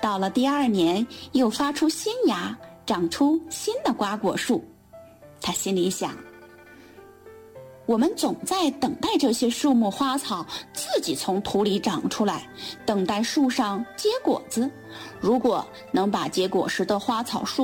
到了第2年，又发出新芽，长出新的瓜果树。他心里想，我们总在等待这些树木花草自己从土里长出来，等待树上结果子。如果能把结果实的花草树